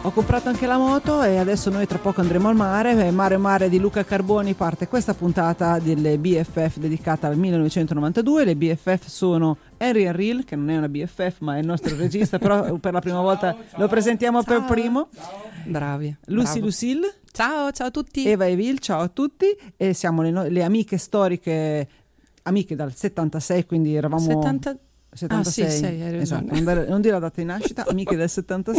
Ho comprato anche la moto e adesso noi tra poco andremo al mare. Mare di Luca Carboni parte questa puntata delle BFF dedicata al 1992. Le BFF sono Henry Arrill, che non è una BFF ma è il nostro regista, però per la prima volta lo presentiamo per primo. Bravi. Lucy Lucille. Ciao a tutti. Eva Evil, ciao a tutti. E siamo le amiche storiche, amiche dal 76, quindi eravamo... 76, sì, hai ragione. Esatto, non dire la data di nascita, amiche del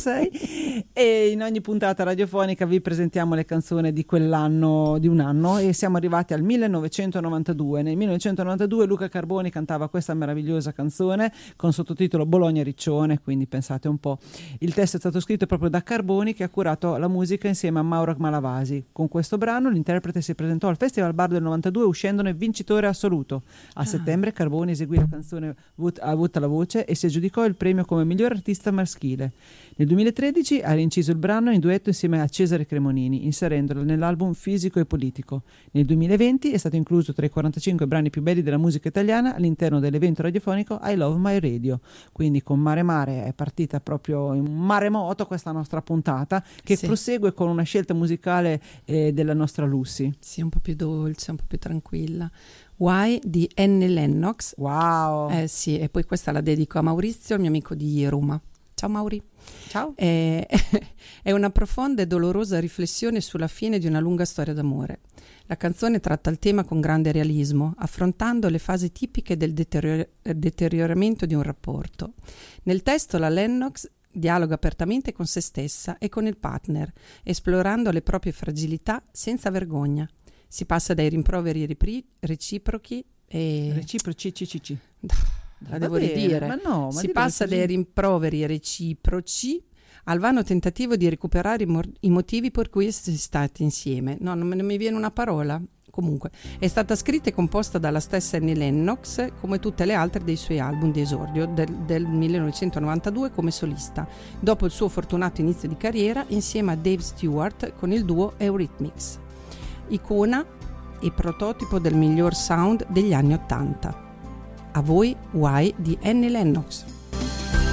76, e in ogni puntata radiofonica vi presentiamo le canzoni di quell'anno, di un anno, e siamo arrivati al 1992. Nel 1992 Luca Carboni cantava questa meravigliosa canzone con sottotitolo Bologna Riccione, quindi pensate un po'. Il testo è stato scritto proprio da Carboni, che ha curato la musica insieme a Mauro Malavasi. Con questo brano l'interprete si presentò al Festival Bar del 92 uscendone vincitore assoluto. A settembre Carboni eseguì la canzone Avuta la voce e si aggiudicò il premio come miglior artista maschile. Nel 2013 ha rinciso il brano in duetto insieme a Cesare Cremonini, inserendolo nell'album Fisico e Politico. Nel 2020 è stato incluso tra i 45 brani più belli della musica italiana all'interno dell'evento radiofonico I Love My Radio. Quindi con Mare è partita proprio in maremoto questa nostra puntata, che prosegue con una scelta musicale della nostra Lucy. Sì, un po' più dolce, un po' più tranquilla. Why di Annie Lennox. Wow. Sì, e poi questa la dedico a Maurizio, il mio amico di Roma. Ciao Mauri. Ciao. È una profonda e dolorosa riflessione sulla fine di una lunga storia d'amore. La canzone tratta il tema con grande realismo, affrontando le fasi tipiche del deterioramento di un rapporto. Nel testo la Lennox dialoga apertamente con se stessa e con il partner, esplorando le proprie fragilità senza vergogna. Si passa dai rimproveri reciproci e... Reciproci. La devo ridire. Ma si passa dai rimproveri reciproci al vano tentativo di recuperare i motivi per cui si è stati insieme. No, non mi viene una parola. Comunque, è stata scritta e composta dalla stessa Annie Lennox, come tutte le altre dei suoi album di esordio del 1992 come solista, dopo il suo fortunato inizio di carriera insieme a Dave Stewart con il duo Eurythmics. Icona e prototipo del miglior sound degli anni '80. A voi Why di Annie Lennox.